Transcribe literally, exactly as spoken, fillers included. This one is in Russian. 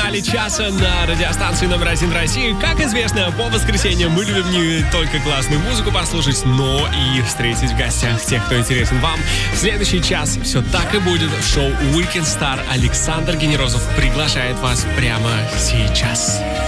начале часа на радиостанции номер один России. Как известно, по воскресеньям мы любим не только классную музыку послушать, но и встретить в гостях тех, кто интересен вам. В следующий час все так и будет. В шоу Weekend Star Александр Генерозов приглашает вас прямо сейчас.